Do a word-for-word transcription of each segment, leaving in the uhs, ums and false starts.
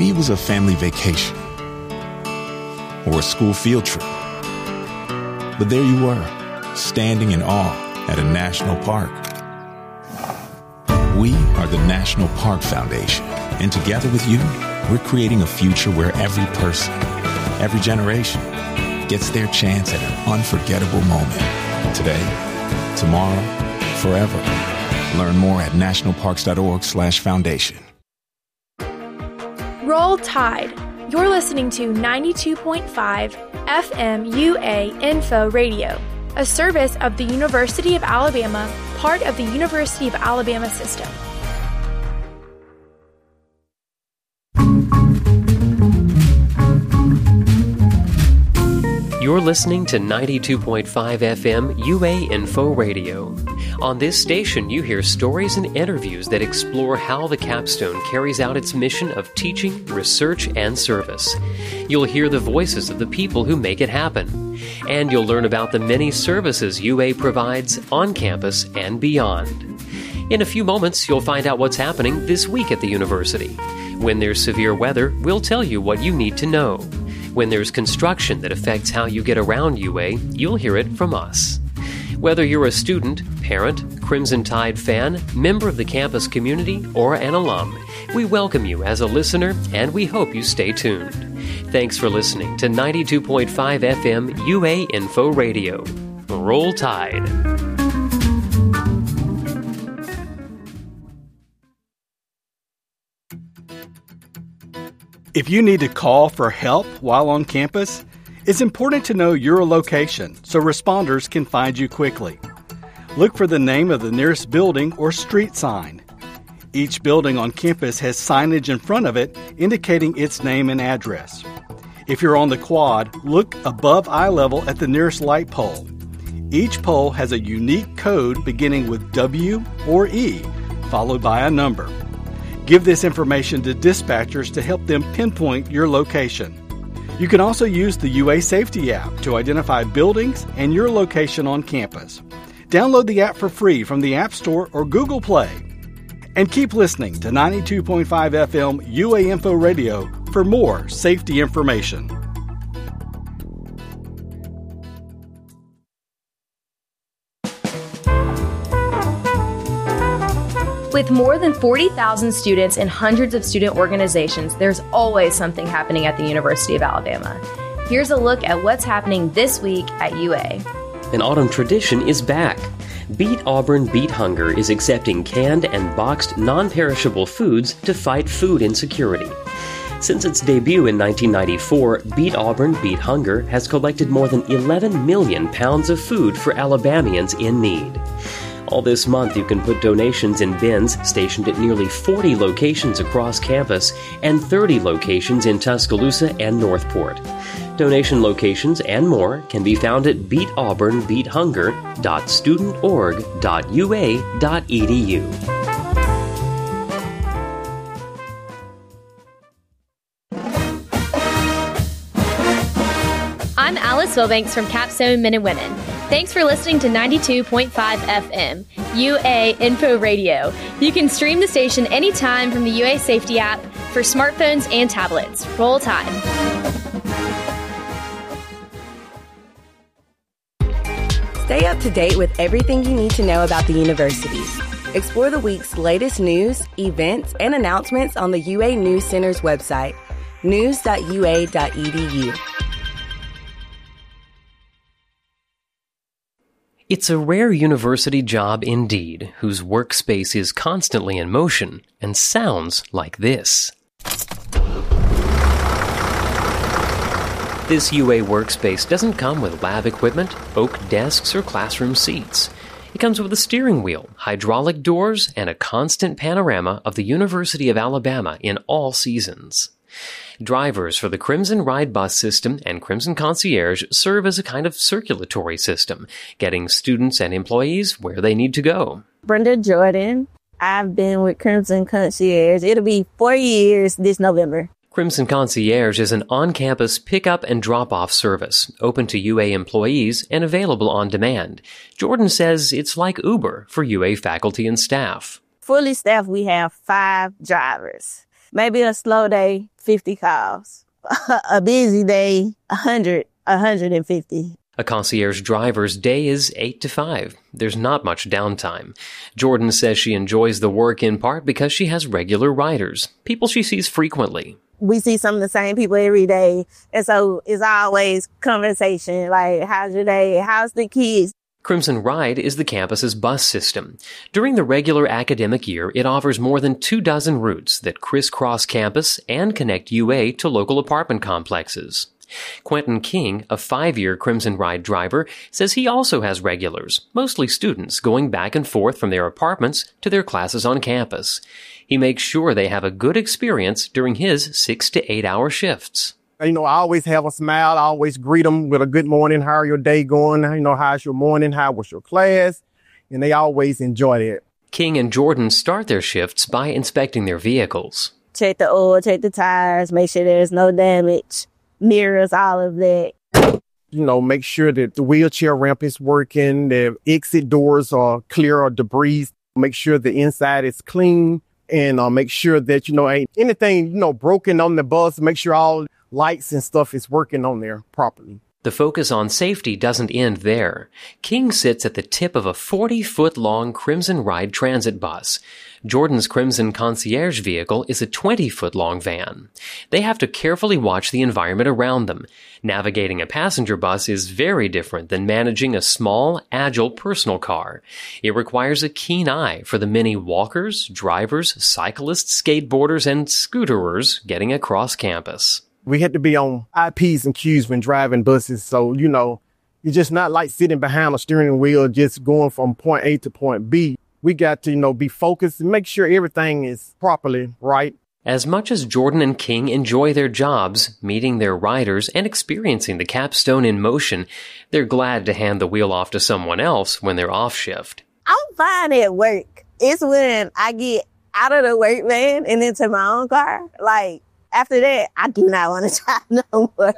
Maybe it was a family vacation or a school field trip. But there you were, standing in awe at a national park. We are the National Park Foundation, and together with you, we're creating a future where every person, every generation, gets their chance at an unforgettable moment. Today, tomorrow, forever. Learn more at nationalparks.org slash foundation. Roll Tide. You're listening to ninety-two point five F M U A Info Radio, a service of the University of Alabama, part of the University of Alabama system. You're listening to ninety-two point five F M U A Info Radio. On this station, you hear stories and interviews that explore how the Capstone carries out its mission of teaching, research, and service. You'll hear the voices of the people who make it happen. And you'll learn about the many services U A provides on campus and beyond. In a few moments, you'll find out what's happening this week at the university. When there's severe weather, we'll tell you what you need to know. When there's construction that affects how you get around U A, you'll hear it from us. Whether you're a student, parent, Crimson Tide fan, member of the campus community, or an alum, we welcome you as a listener, and we hope you stay tuned. Thanks for listening to ninety-two point five F M U A Info Radio. Roll Tide. If you need to call for help while on campus, it's important to know your location so responders can find you quickly. Look for the name of the nearest building or street sign. Each building on campus has signage in front of it indicating its name and address. If you're on the quad, look above eye level at the nearest light pole. Each pole has a unique code beginning with W or E, followed by a number. Give this information to dispatchers to help them pinpoint your location. You can also use the U A Safety app to identify buildings and your location on campus. Download the app for free from the App Store or Google Play. And keep listening to ninety-two point five F M U A Info Radio for more safety information. With more than forty thousand students and hundreds of student organizations, there's always something happening at the University of Alabama. Here's a look at what's happening this week at U A. An autumn tradition is back. Beat Auburn Beat Hunger is accepting canned and boxed non-perishable foods to fight food insecurity. Since its debut in nineteen ninety-four, Beat Auburn Beat Hunger has collected more than eleven million pounds of food for Alabamians in need. All this month, you can put donations in bins stationed at nearly forty locations across campus and thirty locations in Tuscaloosa and Northport. Donation locations and more can be found at beat auburn beat hunger dot student org dot u a dot e d u. I'm Alice Wilbanks from Capstone Men and Women. Thanks for listening to ninety-two point five F M, U A Info Radio. You can stream the station anytime from the U A Safety app for smartphones and tablets. Roll Tide. Stay up to date with everything you need to know about the university. Explore the week's latest news, events, and announcements on the U A News Center's website, news dot u a dot e d u. It's a rare university job indeed, whose workspace is constantly in motion and sounds like this. This U A workspace doesn't come with lab equipment, oak desks, or classroom seats. It comes with a steering wheel, hydraulic doors, and a constant panorama of the University of Alabama in all seasons. Drivers for the Crimson Ride Bus system and Crimson Concierge serve as a kind of circulatory system, getting students and employees where they need to go. Brenda Jordan. I've been with Crimson Concierge. It'll be four years this November. Crimson Concierge is an on-campus pick-up and drop-off service, open to U A employees and available on demand. Jordan says it's like Uber for U A faculty and staff. Fully staffed, we have five drivers. Maybe a slow day, fifty calls. A busy day, one hundred, one hundred fifty. A concierge driver's day is eight to five. There's not much downtime. Jordan says she enjoys the work in part because she has regular riders, people she sees frequently. We see some of the same people every day. And so it's always conversation, like, how's your day? How's the kids? Crimson Ride is the campus's bus system. During the regular academic year, it offers more than two dozen routes that crisscross campus and connect U A to local apartment complexes. Quentin King, a five-year Crimson Ride driver, says he also has regulars, mostly students, going back and forth from their apartments to their classes on campus. He makes sure they have a good experience during his six to eight hour shifts. You know, I always have a smile. I always greet them with a good morning. How are your day going? You know, how's your morning? How was your class? And they always enjoy it. King and Jordan start their shifts by inspecting their vehicles. Check the oil, check the tires, make sure there's no damage, mirrors, all of that. You know, make sure that the wheelchair ramp is working, the exit doors are clear of debris. Make sure the inside is clean, and uh, make sure that, you know, ain't anything, you know, broken on the bus. Make sure all lights and stuff is working on there properly. The focus on safety doesn't end there. King sits at the tip of a forty-foot-long Crimson Ride transit bus. Jordan's Crimson Concierge vehicle is a twenty-foot-long van. They have to carefully watch the environment around them. Navigating a passenger bus is very different than managing a small, agile personal car. It requires a keen eye for the many walkers, drivers, cyclists, skateboarders, and scooterers getting across campus. We had to be on I Ps and Qs when driving buses. So, you know, it's just not like sitting behind a steering wheel, just going from point A to point B. We got to, you know, be focused and make sure everything is properly right. As much as Jordan and King enjoy their jobs, meeting their riders, and experiencing the capstone in motion, they're glad to hand the wheel off to someone else when they're off shift. I'm fine at work. It's when I get out of the work van and into my own car. Like, after that, I do not want to drive no more.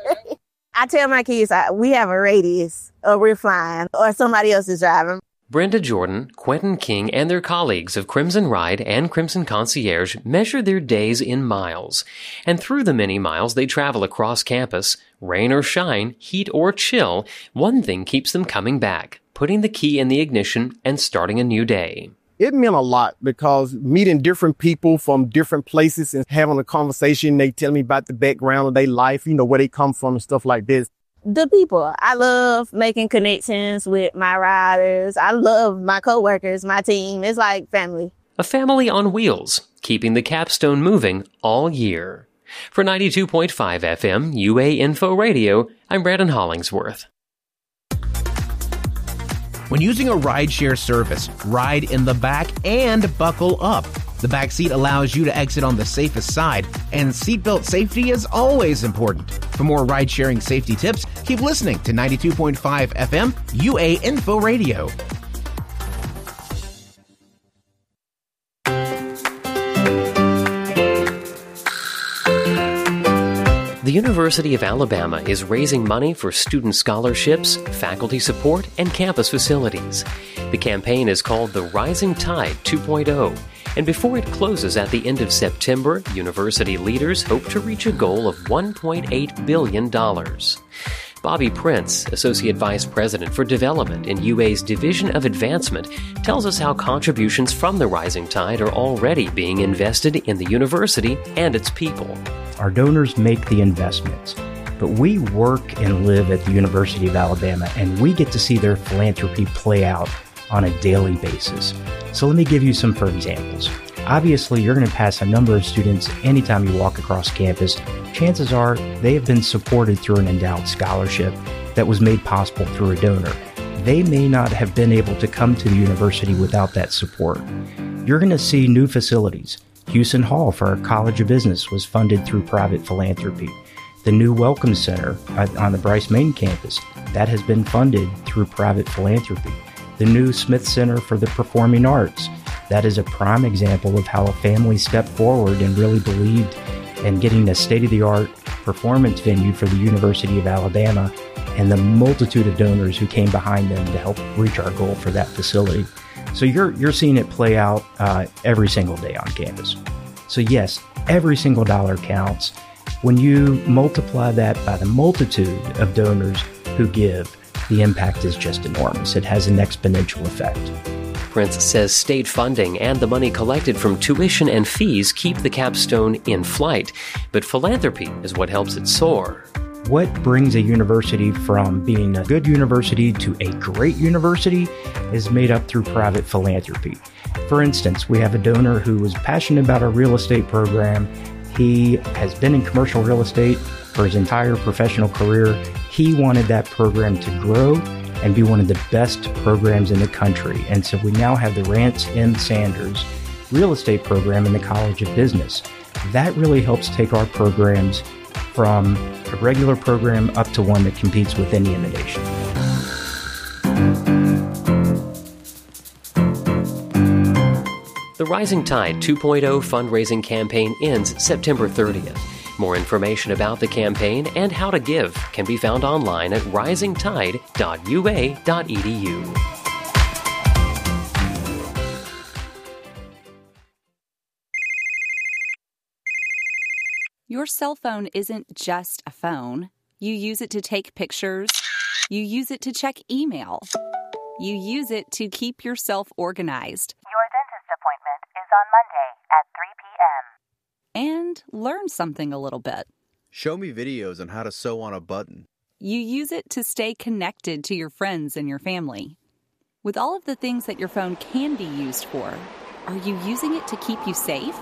I tell my kids, I, we have a radius, or we're flying, or somebody else is driving. Brenda Jordan, Quentin King, and their colleagues of Crimson Ride and Crimson Concierge measure their days in miles. And through the many miles they travel across campus, rain or shine, heat or chill, one thing keeps them coming back, putting the key in the ignition and starting a new day. It meant a lot because meeting different people from different places and having a conversation, they tell me about the background of their life, you know, where they come from and stuff like this. The people. I love making connections with my riders. I love my coworkers, my team. It's like family. A family on wheels, keeping the capstone moving all year. For ninety-two point five F M U A Info Radio, I'm Brandon Hollingsworth. When using a rideshare service, ride in the back and buckle up. The back seat allows you to exit on the safest side, and seatbelt safety is always important. For more ride-sharing safety tips, keep listening to ninety-two point five F M U A Info Radio. The University of Alabama is raising money for student scholarships, faculty support, and campus facilities. The campaign is called the Rising Tide two point oh, and before it closes at the end of September, university leaders hope to reach a goal of one point eight billion dollars. Bobby Prince, Associate Vice President for Development in U A's Division of Advancement, tells us how contributions from the Rising Tide are already being invested in the university and its people. Our donors make the investments, but we work and live at the University of Alabama, and we get to see their philanthropy play out on a daily basis. So let me give you some for examples. Obviously, you're going to pass a number of students anytime you walk across campus. Chances are they have been supported through an endowed scholarship that was made possible through a donor. They may not have been able to come to the university without that support. You're going to see new facilities. Houston Hall for our College of Business was funded through private philanthropy. The new Welcome Center on the Bryce Main campus, that has been funded through private philanthropy. The new Smith Center for the Performing Arts, that is a prime example of how a family stepped forward and really believed in getting a state-of-the-art performance venue for the University of Alabama, and the multitude of donors who came behind them to help reach our goal for that facility. So you're you're seeing it play out uh, every single day on campus. So yes, every single dollar counts. When you multiply that by the multitude of donors who give, the impact is just enormous. It has an exponential effect. Prince says state funding and the money collected from tuition and fees keep the capstone in flight, but philanthropy is what helps it soar. What brings a university from being a good university to a great university is made up through private philanthropy. For instance, we have a donor who was passionate about our real estate program. He has been in commercial real estate for his entire professional career. He wanted that program to grow and be one of the best programs in the country. And so we now have the Rance M. Sanders real estate program in the College of Business. That really helps take our programs from a regular program up to one that competes with any in the nation. The Rising Tide two point oh fundraising campaign ends September thirtieth. More information about the campaign and how to give can be found online at rising tide dot u a dot e d u. Your cell phone isn't just a phone. You use it to take pictures. You use it to check email. You use it to keep yourself organized. Your dentist appointment is on Monday at three p.m. And learn something a little bit. Show me videos on how to sew on a button. You use it to stay connected to your friends and your family. With all of the things that your phone can be used for, are you using it to keep you safe?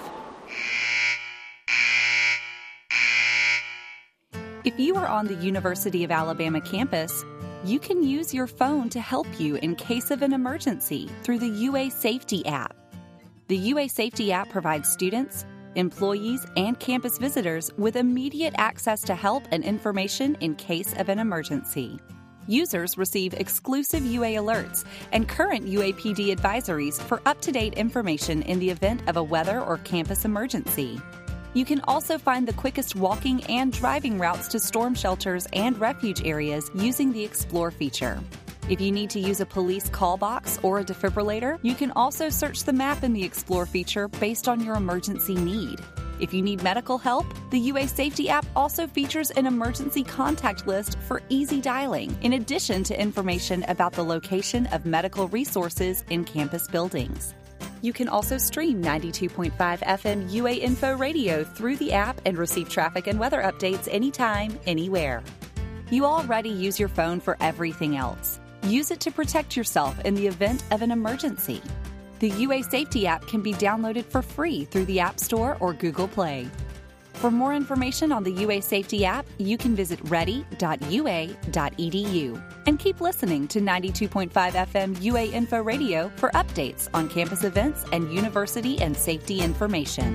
If you are on the University of Alabama campus, you can use your phone to help you in case of an emergency through the U A Safety app. The U A Safety app provides students, employees, and campus visitors with immediate access to help and information in case of an emergency. Users receive exclusive U A alerts and current U A P D advisories for up-to-date information in the event of a weather or campus emergency. You can also find the quickest walking and driving routes to storm shelters and refuge areas using the Explore feature. If you need to use a police call box or a defibrillator, you can also search the map in the Explore feature based on your emergency need. If you need medical help, the U A Safety app also features an emergency contact list for easy dialing, in addition to information about the location of medical resources in campus buildings. You can also stream ninety-two point five F M U A Info Radio through the app and receive traffic and weather updates anytime, anywhere. You already use your phone for everything else. Use it to protect yourself in the event of an emergency. The U A Safety app can be downloaded for free through the App Store or Google Play. For more information on the U A Safety app, you can visit ready dot u a dot e d u. And keep listening to ninety-two point five F M U A Info Radio for updates on campus events and university and safety information.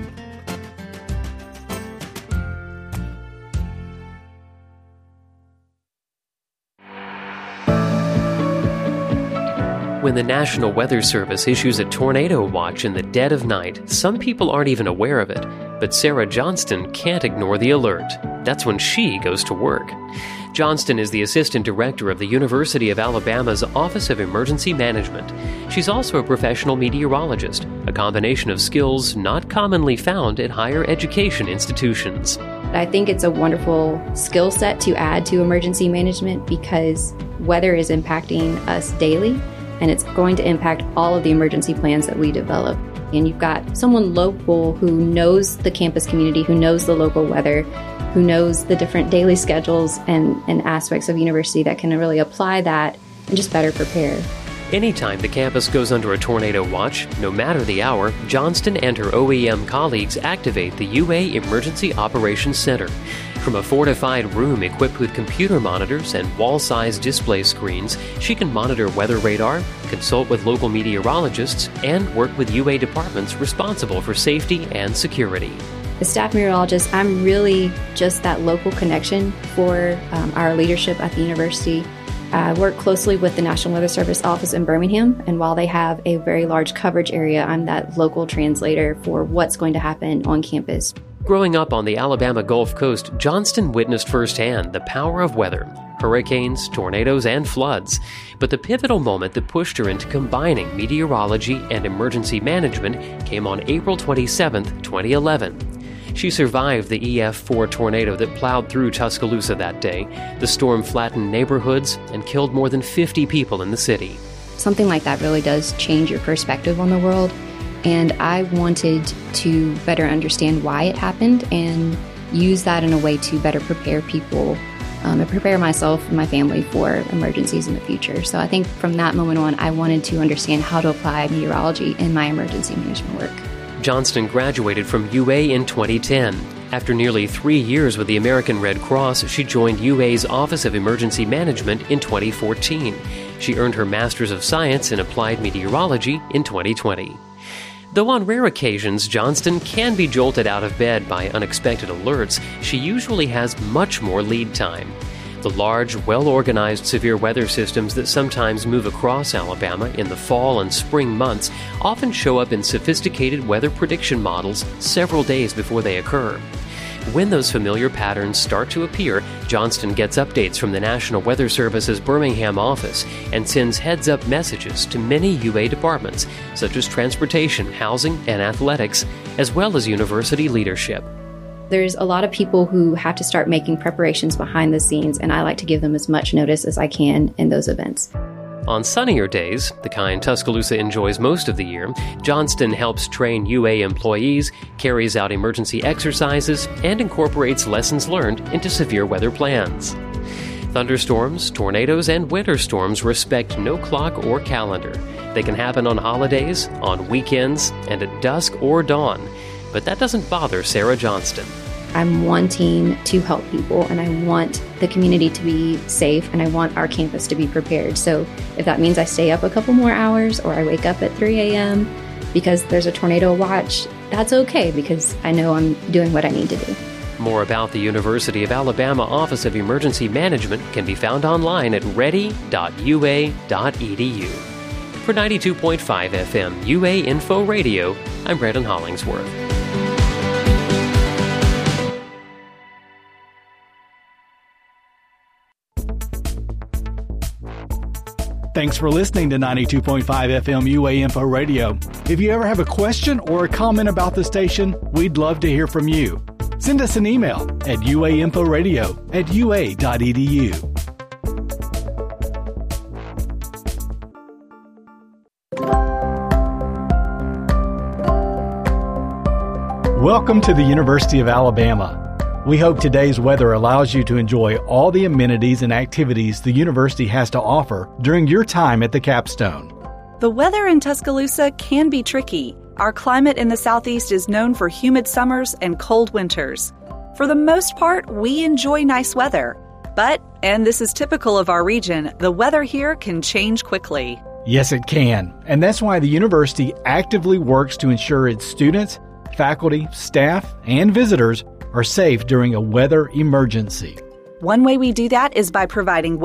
When the National Weather Service issues a tornado watch in the dead of night, some people aren't even aware of it. But Sarah Johnston can't ignore the alert. That's when she goes to work. Johnston is the Assistant Director of the University of Alabama's Office of Emergency Management. She's also a professional meteorologist, a combination of skills not commonly found at higher education institutions. I think it's a wonderful skill set to add to emergency management because weather is impacting us daily, and it's going to impact all of the emergency plans that we develop. And you've got someone local who knows the campus community, who knows the local weather, who knows the different daily schedules and, and aspects of university that can really apply that and just better prepare. Anytime the campus goes under a tornado watch, no matter the hour, Johnston and her O E M colleagues activate the U A Emergency Operations Center. From a fortified room equipped with computer monitors and wall-sized display screens, she can monitor weather radar, consult with local meteorologists, and work with U A departments responsible for safety and security. As staff meteorologist, I'm really just that local connection for um, our leadership at the university. I work closely with the National Weather Service office in Birmingham, and while they have a very large coverage area, I'm that local translator for what's going to happen on campus. Growing up on the Alabama Gulf Coast, Johnston witnessed firsthand the power of weather, hurricanes, tornadoes, and floods. But the pivotal moment that pushed her into combining meteorology and emergency management came on April twenty-seventh, twenty eleven. She survived the E F four tornado that plowed through Tuscaloosa that day. The storm flattened neighborhoods and killed more than fifty people in the city. Something like that really does change your perspective on the world, and I wanted to better understand why it happened and use that in a way to better prepare people um, and prepare myself and my family for emergencies in the future. So I think from that moment on, I wanted to understand how to apply meteorology in my emergency management work. Johnston graduated from U A in twenty ten. After nearly three years with the American Red Cross, she joined U A's Office of Emergency Management in twenty fourteen. She earned her Master's of Science in Applied Meteorology in twenty twenty. Though on rare occasions Johnston can be jolted out of bed by unexpected alerts, she usually has much more lead time. The large, well-organized severe weather systems that sometimes move across Alabama in the fall and spring months often show up in sophisticated weather prediction models several days before they occur. When those familiar patterns start to appear, Johnston gets updates from the National Weather Service's Birmingham office and sends heads-up messages to many U A departments, such as transportation, housing, and athletics, as well as university leadership. There's a lot of people who have to start making preparations behind the scenes, and I like to give them as much notice as I can in those events. On sunnier days, the kind Tuscaloosa enjoys most of the year, Johnston helps train U A employees, carries out emergency exercises, and incorporates lessons learned into severe weather plans. Thunderstorms, tornadoes, and winter storms respect no clock or calendar. They can happen on holidays, on weekends, and at dusk or dawn. But that doesn't bother Sarah Johnston. I'm wanting to help people, and I want the community to be safe, and I want our campus to be prepared. So if that means I stay up a couple more hours or I wake up at three a.m. because there's a tornado watch, that's okay because I know I'm doing what I need to do. More about the University of Alabama Office of Emergency Management can be found online at ready dot u a dot e d u. For ninety-two point five F M U A Info Radio, I'm Brandon Hollingsworth. Thanks for listening to ninety-two point five F M U A Info Radio. If you ever have a question or a comment about the station, we'd love to hear from you. Send us an email at uainforadio at u a dot e d u. Welcome to the University of Alabama. We hope today's weather allows you to enjoy all the amenities and activities the university has to offer during your time at the Capstone. The weather in Tuscaloosa can be tricky. Our climate in the southeast is known for humid summers and cold winters. For the most part, we enjoy nice weather. But, and this is typical of our region, the weather here can change quickly. Yes, it can. And that's why the university actively works to ensure its students, faculty, staff, and visitors are safe during a weather emergency. One way we do that is by providing